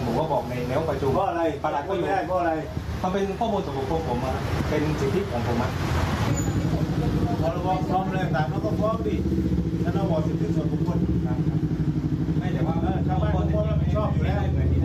ผมก็บอกในห้องประชุมเพราะอะไรปลัดก็ไม่ได้เพราะอะไรมันเป็นข้อมูลส่วนบุคคลผมเป็นสิทธิของผมพรบคอมอะไรต่างแล้วก็ฟ้องดิถ้าเราบอกสิทธิส่วนบุคคลไม่แต่ว่าชาวบ้านเขารับผิดชอบอยู่แล้ว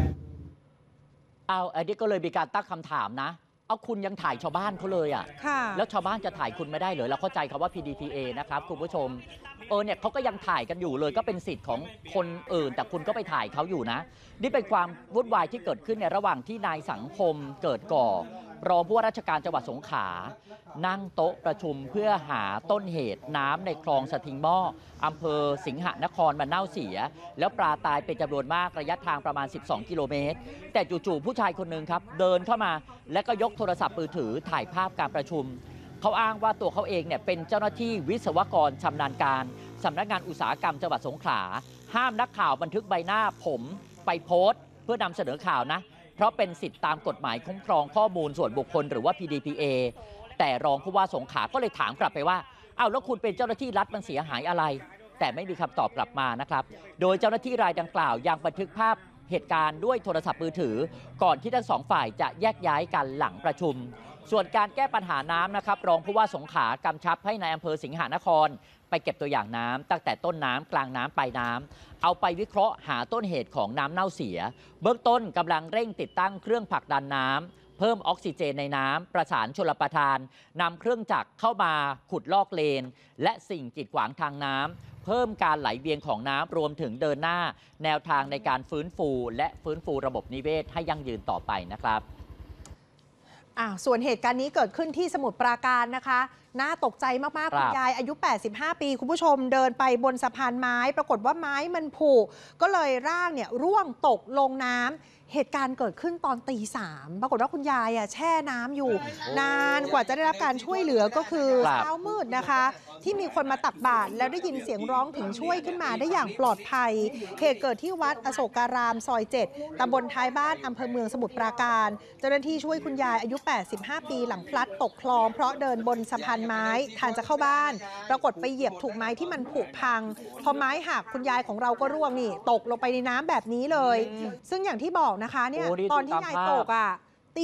อันนี้ก็เลยมีการตั้งคำถามนะเอาคุณยังถ่ายชาวบ้านเขาเลยอ่ะแล้วชาวบ้านจะถ่ายคุณไม่ได้เหรอเราเข้าใจคำว่า PDPA นะครับคุณผู้ชมเนี่ยเขาก็ยังถ่ายกันอยู่เลยก็เป็นสิทธิ์ของคนอื่นแต่คุณก็ไปถ่ายเขาอยู่นะนี่เป็นความวุ่นวายที่เกิดขึ้นในระหว่างที่นายสังคมเกิดก่อรองผู้ว่าราชการจังหวัดสงขลานั่งโต๊ะประชุมเพื่อหาต้นเหตุน้ำในคลองสะทิงหม้ออำเภอสิงหนครมันเน่าเสียแล้วปลาตายเป็นจำนวนมากระยะทางประมาณ12กิโลเมตรแต่จู่ๆผู้ชายคนหนึ่งครับเดินเข้ามาและก็ยกโทรศัพท์มือถือถ่ายภาพการประชุมเขาอ้างว่าตัวเขาเองเนี่ยเป็นเจ้าหน้าที่วิศวกรชำนาญการสำนักงานอุตสาหกรรมจังหวัดสงขลาห้ามนักข่าวบันทึกใบหน้าผมไปโพสต์เพื่อนำเสนอข่าวนะเพราะเป็นสิทธิตามกฎหมายคุ้มครองข้อมูลส่วนบุคคลหรือว่า PDPA แต่รองผู้ว่าสงขลาก็เลยถามกลับไปว่าแล้วคุณเป็นเจ้าหน้าที่รัฐมันเสียหายอะไรแต่ไม่มีคำตอบกลับมานะครับโดยเจ้าหน้าที่รายดังกล่าวยังบันทึกภาพเหตุการณ์ด้วยโทรศัพท์มือถือก่อนที่ทั้งสองฝ่ายจะแยกย้ายกันหลังประชุมส่วนการแก้ปัญหาน้ำนะครับรองผู้ว่าสงขลากำชับให้ในอำเภอสิงหนครไปเก็บตัวอย่างน้ำตั้งแต่ต้นน้ำกลางน้ำปลายน้ำเอาไปวิเคราะห์หาต้นเหตุของน้ำเน่าเสียเบื้องต้นกำลังเร่งติดตั้งเครื่องผลักดันน้ำเพิ่มออกซิเจนในน้ำประสานชลประทานนำเครื่องจักรเข้ามาขุดลอกเลนและสิ่งกีดขวางทางน้ำเพิ่มการไหลเวียนของน้ำรวมถึงเดินหน้าแนวทางในการฟื้นฟูและฟื้นฟูระบบนิเวศให้ยั่งยืนต่อไปนะครับส่วนเหตุการณ์นี้เกิดขึ้นที่สมุทรปราการนะคะน่าตกใจมากๆคุณยายอายุ85ปีคุณผู้ชมเดินไปบนสะพานไม้ปรากฏว่าไม้มันผุก็เลยร่างเนี่ยร่วงตกลงน้ำเหตุการณ์เกิดขึ้นตอนตี 3ปรากฏว่าคุณยายแช่น้ำอยู่นานกว่าจะได้รับการช่วยเหลือก็คือเช้ามืดนะคะที่มีคนมาตักบาตรแล้วได้ยินเสียงร้องถึงช่วยขึ้นมาได้อย่างปลอดภัยเหตุเกิดที่วัดอโศการามซอย 7ตำบลท้ายบ้านอำเภอเมืองสมุทรปราการเจ้าหน้าที่ช่วยคุณยายอายุ85ปีหลังพลัดตกคลองเพราะเดินบนสะพานไม้ทางจะเข้าบ้านปรากฏไปเหยียบถูกไม้ที่มันผุพังพอไม้หักคุณยายของเราก็ร่วงนี่ตกลงไปในน้ำแบบนี้เลยซึ่งอย่างที่บอกนะคะเนี่ยตอนที่ยายตกตี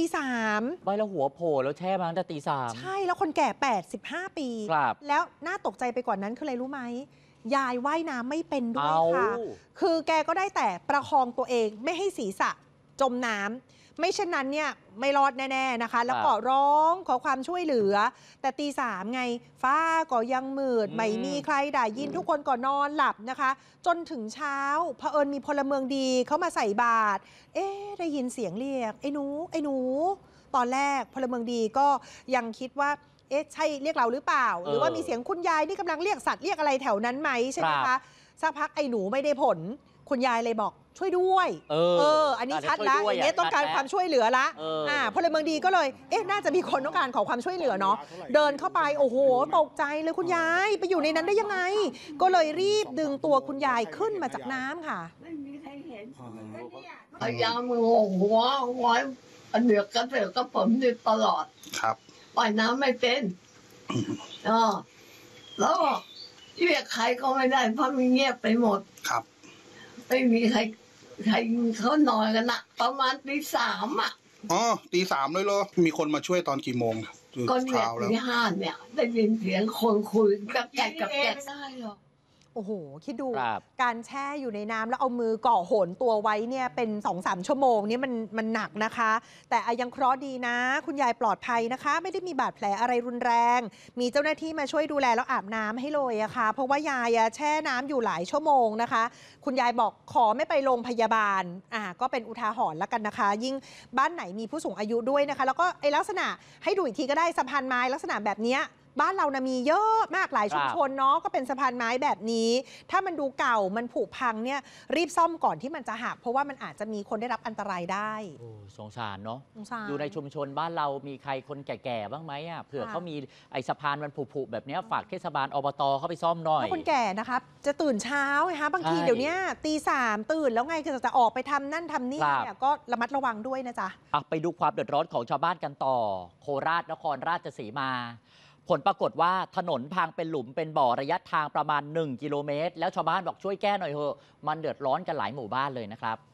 3 ใบแล้วหัวโผล่แล้วแช่มาตั้งแต่ตี 3 ใช่แล้วคนแก่85ปีแล้วน่าตกใจไปกว่านั้นคืออะไรรู้ไหมยายว่ายน้ำไม่เป็นด้วยค่ะคือแกก็ได้แต่ประคองตัวเองไม่ให้ศีรษะจมน้ำไม่เช่นนั้นเนี่ยไม่รอดแน่ๆนะคะแล้วก็ร้องขอความช่วยเหลือแต่ตี 3ไงฟ้าก็ยังมืดไม่มีใครได้ยินทุกคนก็นอนหลับนะคะจนถึงเช้าเผอิญมีพลเมืองดีเขามาใส่บาตรได้ยินเสียงเรียกไอ้หนูไอ้หนูตอนแรกพลเมืองดีก็ยังคิดว่าใช่เรียกเราหรือเปล่าหรือว่ามีเสียงคุณยายนี่กำลังเรียกสัตว์เรียกอะไรแถวนั้นไหมใช่ไหมคะสักพักไอ้หนูไม่ได้ผลคุณยายเลยบอกช่วยด้วยอันนี้ชัดแล้วอย่างนี้ต้องการความช่วยเหลือละพลเมืองดีก็เลยน่าจะมีคนต้องการขอความช่วยเหลือเนาะเดินเข้าไปโอ้โหตกใจเลยคุณยายไปอยู่ในนั้นได้ยังไงก็เลยรีบดึงตัวคุณยายขึ้นมาจากน้ำค่ะไม่มีใครเห็นพยายามหัวเดือกกระเสือกกระผมอยู่ตลอดครับว่ายน้ำไม่เป็นแล้วเรียกใครก็ไม่ได้เพราะมีเงียบไปหมดครับไม่มีใครเขานอนกันนะประมาณตี 3 ตี 3เลยเหรอมีคนมาช่วยตอนกี่โมงก็เนี่ยตี 5เนี่ยได้ยินเสียงคนคุยกับแกได้หรอโอ้โหคิดดูการแช่อยู่ในน้ำแล้วเอามือก่อโหนตัวไว้เนี่ยเป็น 2-3 ชั่วโมงนี่มันหนักนะคะแต่ยังเคราะห์ดีนะคุณยายปลอดภัยนะคะไม่ได้มีบาดแผลอะไรรุนแรงมีเจ้าหน้าที่มาช่วยดูแลแล้วอาบน้ำให้เลยอะค่ะเพราะว่ายายแช่น้ำอยู่หลายชั่วโมงนะคะคุณยายบอกขอไม่ไปโรงพยาบาลก็เป็นอุทาหรณ์แล้วกันนะคะยิ่งบ้านไหนมีผู้สูงอายุด้วยนะคะแล้วก็ลักษณะให้ดูอีกทีก็ได้สะพานไม้ลักษณะแบบนี้บ้านเรานะมีเยอะมากหลายชุมชนเนาะก็เป็นสะพานไม้แบบนี้ถ้ามันดูเก่ามันผุพังเนี่ยรีบซ่อมก่อนที่มันจะหักเพราะว่ามันอาจจะมีคนได้รับอันตรายได้สงสารเนาะอยู่ในชุมชนบ้านเรามีใครคนแก่ๆบ้างไหมเผื่อเขามีไอ้สะพานมันผุๆแบบนี้ฝากเทศบาลอบตเข้าไปซ่อมหน่อยคนแก่นะคะจะตื่นเช้าไงคะบางทีเดี๋ยวนี้ตี 3ตื่นแล้วไงคือจะออกไปทำนั่นทำนี่เนี่ยก็ระมัดระวังด้วยนะจ๊ะไปดูความเดือดร้อนของชาวบ้านกันต่อโคราชนครราชสีมาผลปรากฏว่าถนนพังเป็นหลุมเป็นบ่อระยะทางประมาณ1 กิโลเมตรแล้วชาวบ้านบอกช่วยแก้หน่อยเถอะมันเดือดร้อนกันหลายหมู่บ้านเลยนะครับ